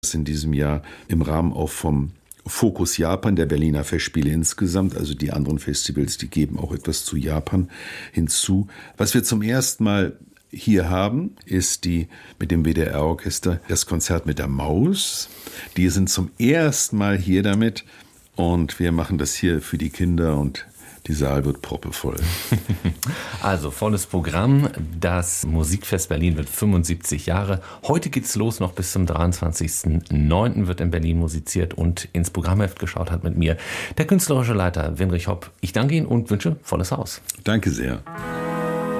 in diesem Jahr im Rahmen auch vom Fokus Japan der Berliner Festspiele insgesamt, also die anderen Festivals, die geben auch etwas zu Japan hinzu. Was wir zum ersten Mal hier haben, ist mit dem WDR-Orchester das Konzert mit der Maus. Die sind zum ersten Mal hier damit und wir machen das hier für die Kinder und die Saal wird proppevoll. Also volles Programm. Das Musikfest Berlin wird 75 Jahre. Heute geht's los, noch bis zum 23.09. wird in Berlin musiziert und ins Programmheft geschaut hat mit mir der künstlerische Leiter Winrich Hopp. Ich danke Ihnen und wünsche volles Haus. Danke sehr.